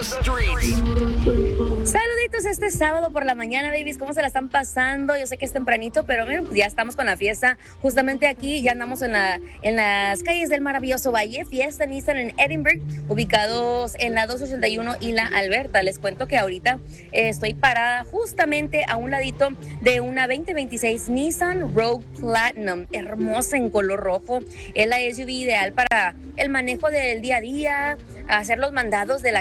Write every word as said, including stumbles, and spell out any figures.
streets. Saluditos este sábado por la mañana, babies. ¿Cómo se la están pasando? Yo sé que es tempranito, pero miren, pues ya estamos con la fiesta. Justamente aquí ya andamos en, la, en las calles del maravilloso Valle. Fiesta Nissan en Edinburgh, ubicados en la doscientos ochenta y uno y la Alberta. Les cuento que ahorita eh, estoy parada justamente a un ladito de una veinte veintiséis Nissan Rogue Platinum, hermosa en color rojo. Es la S U V ideal para el manejo del día a día, hacer los mandados de la